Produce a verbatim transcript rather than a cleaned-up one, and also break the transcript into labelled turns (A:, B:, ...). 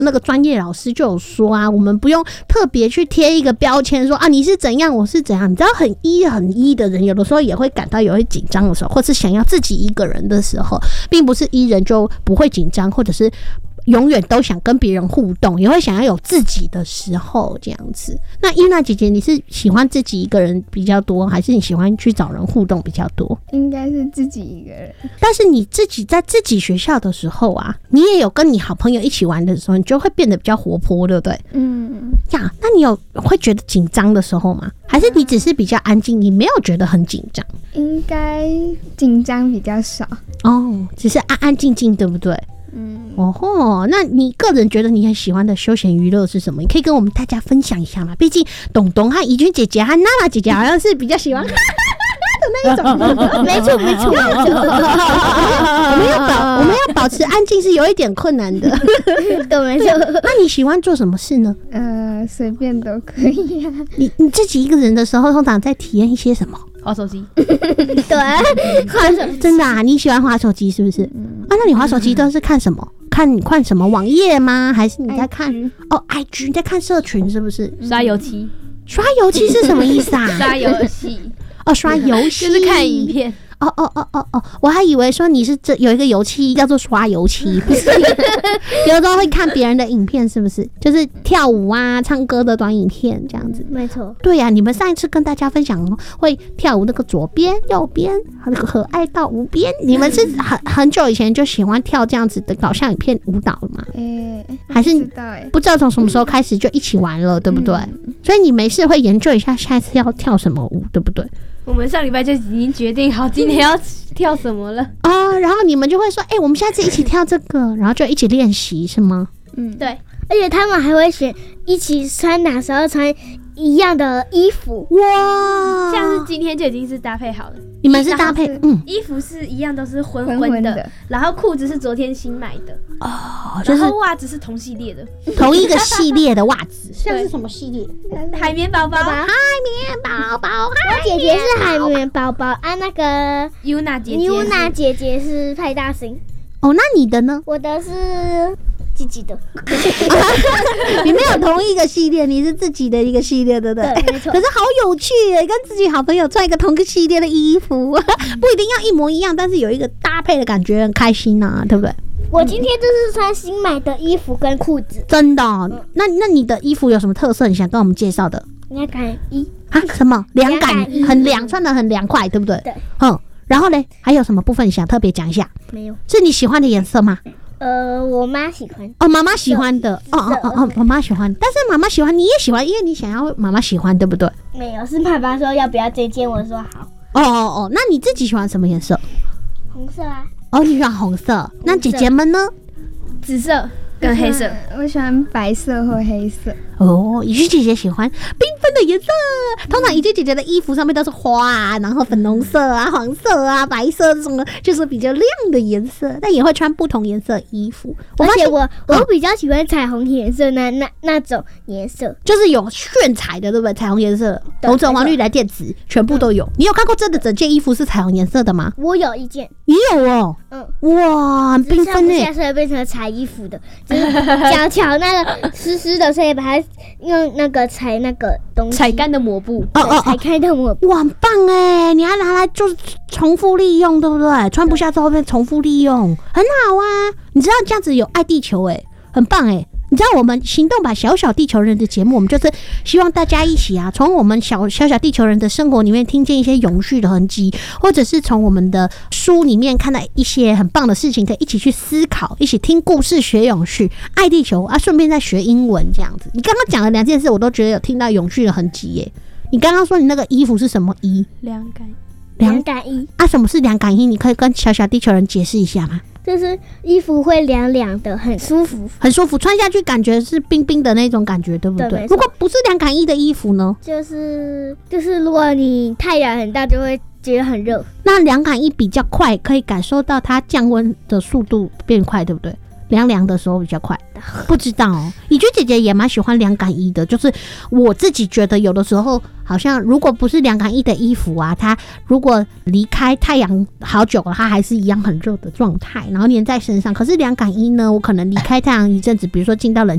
A: 那个专业老师就有说啊，我们不用特别去贴一个标签说啊你是怎样我是怎样，你知道很 E 很 E 的人有的时候也会感到有些紧张的时候，或是想要自己一个人的时候，并不是 E 人就不会紧张，或者是永远都想跟别人互动，也会想要有自己的时候这样子。那伊娜姐姐，你是喜欢自己一个人比较多，还是你喜欢去找人互动比较多？
B: 应该是自己一个人。
A: 但是你自己在自己学校的时候啊，你也有跟你好朋友一起玩的时候，你就会变得比较活泼，对不对？
B: 嗯
A: 呀，那你有会觉得紧张的时候吗？还是你只是比较安静，你没有觉得很紧张？
B: 应该紧张比较少
A: 哦，只是安安静静，对不对？
B: 嗯，
A: 哦吼，那你个人觉得你很喜欢的休闲娱乐是什么？你可以跟我们大家分享一下吗？毕竟董董和怡君姐姐和娜娜姐姐好像是比较喜欢的那一种。
C: 没错没错没错，
A: 我们要保我们要保持安静是有一点困难的。
C: 对没错。
A: 那你喜欢做什么事呢？
B: 呃，随便都可以啊。
A: 你你自己一个人的时候，通常在体验一些什么？
D: 滑手机。
C: 对，滑手机
A: 真的啊？你喜欢滑手机是不是？
B: 嗯、
A: 啊，那你滑手机都是看什么？看看什么网页吗？还是你在看
B: I G
A: 哦 I G 你在看社群是不是？
D: 刷油漆。
A: 刷油漆是什么意思啊？
D: 刷游戏。
A: 哦，刷游戏
D: 就是看影片。
A: 哦哦哦哦哦，我还以为说你是这有一个油漆叫做刷油漆，不是？有的时候会看别人的影片，是不是？就是跳舞啊、唱歌的短影片这样子。
C: 没错。
A: 对呀、啊，你们上一次跟大家分享会跳舞那个左边、右边，很可爱到无边。你们是很很久以前就喜欢跳这样子的搞笑影片舞蹈了吗？
B: 诶、欸，
A: 还是
B: 不知道诶、欸，
A: 不知道从什么时候开始就一起玩了，对不对？
B: 嗯、
A: 所以你没事会研究一下下一次要跳什么舞，对不对？
D: 我们上礼拜就已经决定好今天要跳什么了
A: 啊、哦，然后你们就会说，哎、欸，我们下次一起跳这个，然后就一起练习，是吗？
C: 嗯，对，而且他们还会选一起穿哪时候穿一样的衣服，
A: 哇！
D: 像是今天就已经是搭配好了，
A: 你们是搭配，嗯，
D: 衣服是一样都是混
B: 混
D: 混的，
B: 的
D: 然后裤子是昨天新买的，
A: 哦，就是
D: 然后袜子是同系列的，
A: 同一个系列的袜子，像是什么系列？
D: 海绵宝宝，
A: 海绵宝宝，
C: 我姐姐是海绵宝宝啊，那个
D: Yuna 姐姐
C: Yuna 姐姐是派大星。
A: 哦，那你的呢？
C: 我的是自己的。
A: 你没有同一个系列，你是自己的一个系列，对不对？
C: 对，没错。
A: 可是好有趣耶，跟自己好朋友穿一个同一个系列的衣服，不一定要一模一样，但是有一个搭配的感觉，很开心啊，对不对？
C: 我今天就是穿新买的衣服跟裤子。
A: 真的、哦？那那你的衣服有什么特色？你想跟我们介绍的？
C: 凉感衣
A: 啊？什么凉感？
C: 凉感衣
A: 很凉，穿得很凉快，对不对？
C: 对。
A: 嗯，然后呢，还有什么部分你想特别讲一下？
C: 没有。
A: 是你喜欢的颜色吗？
C: 呃，我妈喜欢。
A: 哦，妈妈喜欢的。哦哦哦哦，妈妈喜欢，但是妈妈喜欢你也喜欢，因为你想要妈妈喜欢，对不对？
C: 没有，是爸爸说要不要这件，我说好。
A: 哦哦哦，那你自己喜欢什么颜色？
C: 红色啊。
A: 哦，你喜欢红色。那姐姐们呢？
D: 紫色跟黑色。
B: 我喜欢白色或黑色。
A: 哦，怡君姐姐喜欢缤纷的颜色。通常怡君姐姐的衣服上面都是花啊，然后粉红色啊、黄色啊、白色这种，就是比较亮的颜色。但也会穿不同颜色的衣服。
C: 而且我我比较喜欢彩虹颜色那那那种颜色，
A: 就是有炫彩的，对不对？彩虹颜色，红橙黄绿蓝靛紫，全部都有。你有看过真的整件衣服是彩虹颜色的吗？
C: 我有一件。
A: 你有哦。
C: 嗯。
A: 哇，很缤纷耶！
C: 下次会变成彩衣服的，就是脚条那个湿湿的，所以把它用那个裁那个东西，
D: 裁干的抹布，
A: 哦哦，
C: 裁开的抹布，
A: 哇，很棒哎！你还拿来就是重复利用，对不对？穿不下之后变重复利用，很好啊！你知道这样子有爱地球哎，很棒哎！你知道我们行动吧小小地球人的节目，我们就是希望大家一起啊，从我们小小小地球人的生活里面听见一些永续的痕迹，或者是从我们的书里面看到一些很棒的事情，可以一起去思考，一起听故事学永续，爱地球啊，顺便再学英文这样子。你刚刚讲的两件事，我都觉得有听到永续的痕迹耶。你刚刚说你那个衣服是什么衣？
D: 凉感
C: 凉感衣
A: 啊？什么是凉感衣？你可以跟小小地球人解释一下吗？
C: 就是衣服会凉凉的，很舒服，
A: 很舒服，穿下去感觉是冰冰的那种感觉，对不对？
C: 对，
A: 如果不是凉感衣的衣服呢？
C: 就是就是，如果你太阳很大，就会觉得很热。
A: 那凉感衣比较快，可以感受到它降温的速度变快，对不对？ 凉凉的时候比较快？不知道哦。怡君姐姐也蛮喜欢凉感衣的，就是我自己觉得有的时候好像如果不是凉感衣的衣服啊，它如果离开太阳好久了，它还是一样很热的状态，然后粘在身上。可是凉感衣呢，我可能离开太阳一阵子，比如说进到冷